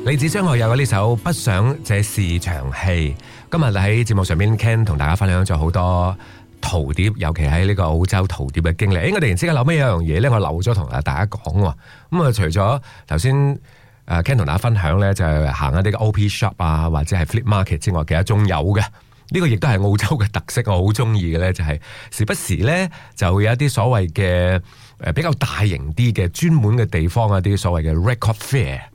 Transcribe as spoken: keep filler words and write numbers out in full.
李子張學友嘅呢首《不想這是場戲》，今日喺節目上面 Ken 同大家分享咗好多陶碟，尤其喺呢個澳洲陶碟嘅經歷。誒，我突然之間諗起有樣嘢咧，我漏咗同大家講喎。咁啊，除咗頭先誒 Ken 同大家分享咧，就係行一啲嘅 O P shop 啊，或者係 flip market 之外，其實仲有嘅。呢個亦都係澳洲嘅特色，我好中意嘅咧，就係時不時咧就會有一啲所謂嘅誒比較大型啲嘅專門嘅地方，一啲所謂嘅 record fair。